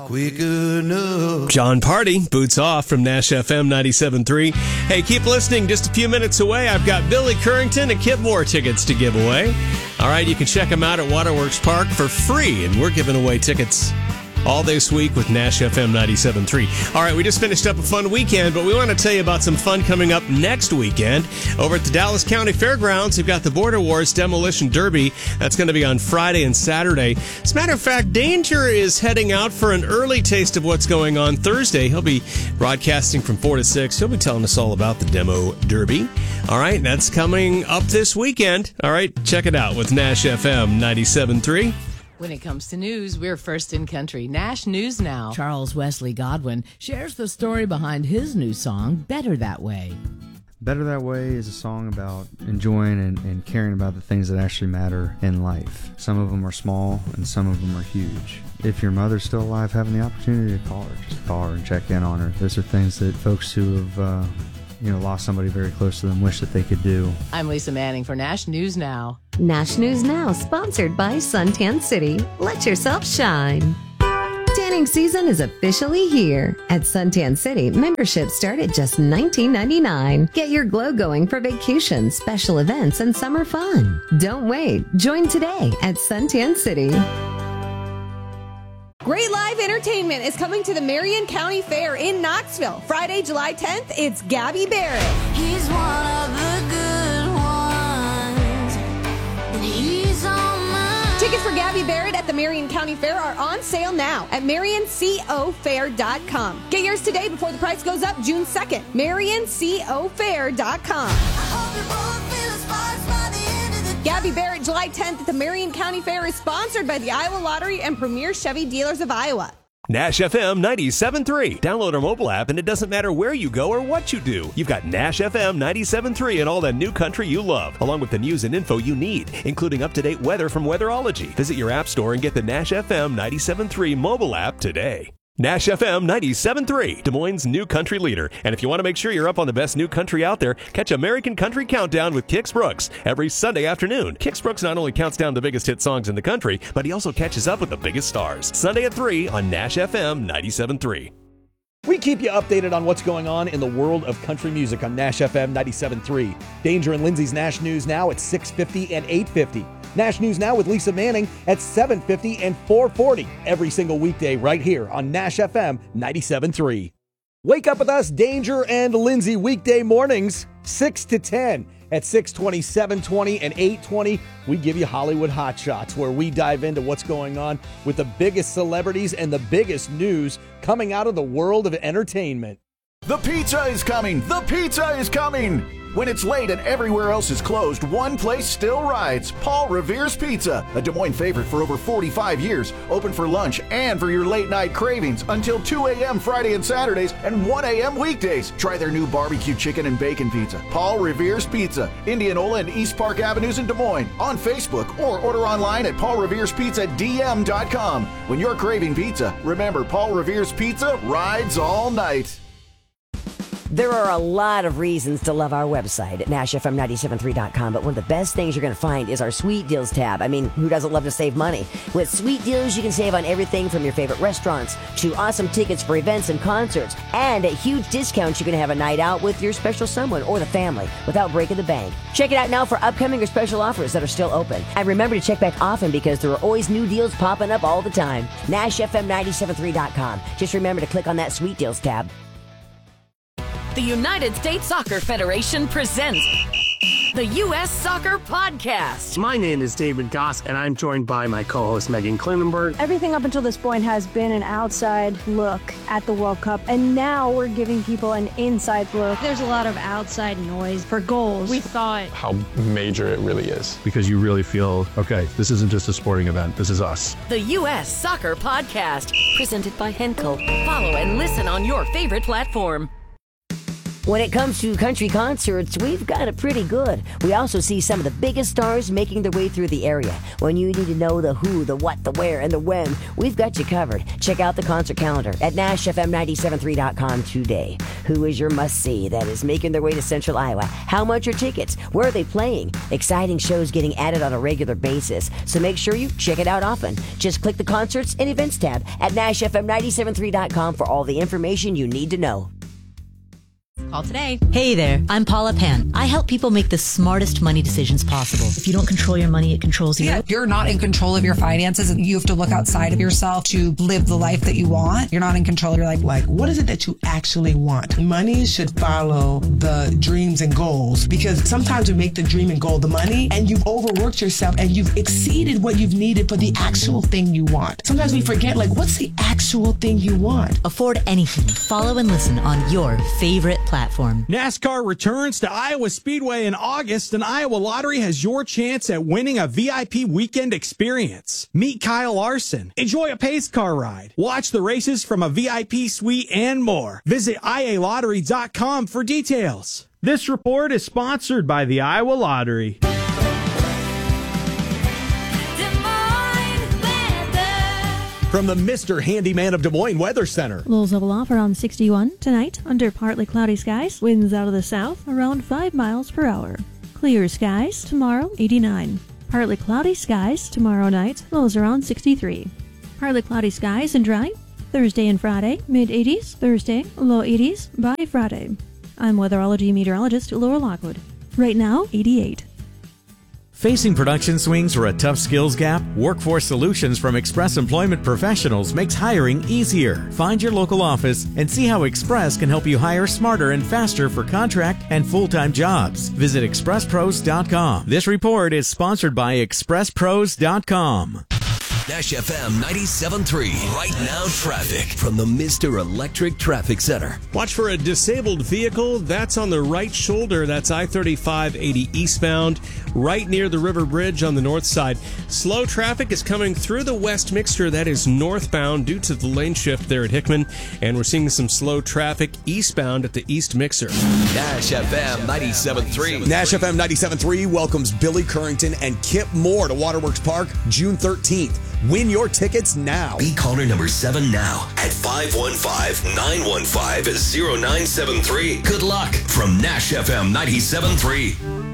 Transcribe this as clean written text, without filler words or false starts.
quick enough. John Party, Boots Off from Nash FM 97.3. Hey, keep listening. Just a few minutes away, I've got Billy Currington and Kip Moore tickets to give away. All right, you can check them out at Waterworks Park for free, and we're giving away tickets all this week with Nash FM 97.3. All right, we just finished up a fun weekend, but we want to tell you about some fun coming up next weekend. Over at the Dallas County Fairgrounds, we've got the Border Wars Demolition Derby. That's going to be on Friday and Saturday. As a matter of fact, Danger is heading out for an early taste of what's going on Thursday. He'll be broadcasting from 4 to 6. He'll be telling us all about the Demo Derby. All right, that's coming up this weekend. All right, check it out with Nash FM 97.3. When it comes to news, we're first in country. Nash News Now. Charles Wesley Godwin shares the story behind his new song, Better That Way. Better That Way is a song about enjoying and caring about the things that actually matter in life. Some of them are small and some of them are huge. If your mother's still alive, having the opportunity to call her, just call her and check in on her. Those are things that folks who have lost somebody very close to them wish that they could do. I'm Lisa Manning for Nash News Now. Nash News Now, sponsored by Suntan City. Let yourself shine. Tanning season is officially here. At Suntan City, memberships start at just $19.99. Get your glow going for vacations, special events, and summer fun. Don't wait. Join today at Suntan City. Great live entertainment is coming to the Marion County Fair in Knoxville. Friday, July 10th, it's Gabby Barrett. He's one of the good ones, and he's on mine. Tickets for Gabby Barrett at the Marion County Fair are on sale now at MarionCOFair.com. Get yours today before the price goes up June 2nd. MarionCOFair.com. I hope you both feel inspired by the end of the day. Gabby Barrett, July 10th at the Marion County Fair is sponsored by the Iowa Lottery and Premier Chevy Dealers of Iowa. Nash FM 97.3. Download our mobile app, and it doesn't matter where you go or what you do. You've got Nash FM 97.3 and all the new country you love, along with the news and info you need, including up-to-date weather from Weatherology. Visit your app store and get the Nash FM 97.3 mobile app today. Nash FM 97.3, Des Moines' new country leader. And if you want to make sure you're up on the best new country out there, catch American Country Countdown with Kix Brooks every Sunday afternoon. Kix Brooks not only counts down the biggest hit songs in the country, but he also catches up with the biggest stars. Sunday at 3 on Nash FM 97.3. We keep you updated on what's going on in the world of country music on Nash FM 97.3. Danger and Lindsay's Nash News Now at 6:50 and 8:50. Nash News Now with Lisa Manning at 7:50 and 4:40 every single weekday right here on Nash FM 97.3. Wake up with us, Danger and Lindsay, weekday mornings, 6 to 10. At 6:20, 7:20, and 8:20, we give you Hollywood Hot Shots, where we dive into what's going on with the biggest celebrities and the biggest news coming out of the world of entertainment. The pizza is coming! The pizza is coming! When it's late and everywhere else is closed, one place still rides. Paul Revere's Pizza, a Des Moines favorite for over 45 years. Open for lunch and for your late night cravings until 2 a.m. Friday and Saturdays and 1 a.m. weekdays. Try their new barbecue chicken and bacon pizza. Paul Revere's Pizza, Indianola and East Park Avenues in Des Moines. On Facebook or order online at paulreverespizzadm.com. When you're craving pizza, remember Paul Revere's Pizza rides all night. There are a lot of reasons to love our website at NashFM973.com, but one of the best things you're going to find is our Sweet Deals tab. I mean, who doesn't love to save money? With Sweet Deals, you can save on everything from your favorite restaurants to awesome tickets for events and concerts. And at huge discounts, you can have a night out with your special someone or the family without breaking the bank. Check it out now for upcoming or special offers that are still open. And remember to check back often because there are always new deals popping up all the time. NashFM973.com. Just remember to click on that Sweet Deals tab. The United States Soccer Federation presents the U.S. Soccer Podcast. My name is David Goss, and I'm joined by my co-host Megan Klinenberg. Everything up until this point has been an outside look at the World Cup, and now we're giving people an inside look. There's a lot of outside noise for goals. We thought how major it really is. Because you really feel, okay, this isn't just a sporting event, this is us. The U.S. Soccer Podcast, presented by Henkel. Follow and listen on your favorite platform. When it comes to country concerts, we've got it pretty good. We also see some of the biggest stars making their way through the area. When you need to know the who, the what, the where, and the when, we've got you covered. Check out the concert calendar at NashFM973.com today. Who is your must-see that is making their way to Central Iowa? How much are tickets? Where are they playing? Exciting shows getting added on a regular basis. So make sure you check it out often. Just click the Concerts and Events tab at NashFM973.com for all the information you need to know. Call today. Hey there, I'm Paula Penn. I help people make the smartest money decisions possible. If you don't control your money, it controls you. Yeah, you're not in control of your finances and you have to look outside of yourself to live the life that you want. You're not in control. You're like, what is it that you actually want? Money should follow the dreams and goals, because sometimes we make the dream and goal the money and you've overworked yourself and you've exceeded what you've needed for the actual thing you want. Sometimes we forget, what's the actual thing you want? Afford anything. Follow and listen on your favorite platform. NASCAR returns to Iowa Speedway in August, and Iowa Lottery has your chance at winning a VIP weekend experience. Meet Kyle Larson, enjoy a pace car ride, watch the races from a VIP suite, and more. Visit IALottery.com for details. This report is sponsored by the Iowa Lottery. From the Mr. Handyman of Des Moines Weather Center. Lows level off around 61 tonight under partly cloudy skies. Winds out of the south around 5 miles per hour. Clear skies tomorrow 89. Partly cloudy skies tomorrow night. Lows around 63. Partly cloudy skies and dry. Thursday and Friday mid 80s. Thursday low 80s by Friday. I'm weatherology meteorologist Laura Lockwood. Right now 88. Facing production swings or a tough skills gap? Workforce Solutions from Express Employment Professionals makes hiring easier. Find your local office and see how Express can help you hire smarter and faster for contract and full-time jobs. Visit ExpressPros.com. This report is sponsored by ExpressPros.com. Nash FM 97.3. Right now traffic from the Mr. Electric Traffic Center. Watch for a disabled vehicle. That's on the right shoulder. That's I-35-80 eastbound, right near the River Bridge on the north side. Slow traffic is coming through the West Mixture. That is northbound due to the lane shift there at Hickman. And we're seeing some slow traffic eastbound at the East Mixer. Nash FM 97.3. Nash FM 97.3 welcomes Billy Currington and Kip Moore to Waterworks Park June 13th. Win your tickets now. Be caller number 7 now at 515-915-0973. Good luck from Nash FM 97.3.